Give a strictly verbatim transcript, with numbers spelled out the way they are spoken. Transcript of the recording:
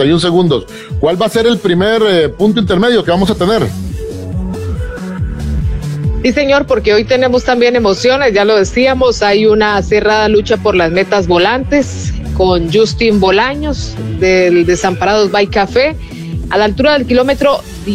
cincuenta y un segundos. ¿Cuál va a ser el primer eh, punto intermedio que vamos a tener? Sí, señor, porque hoy tenemos también emociones, ya lo decíamos, hay una cerrada lucha por las metas volantes con Justin Bolaños del Desamparados by Café a la altura del kilómetro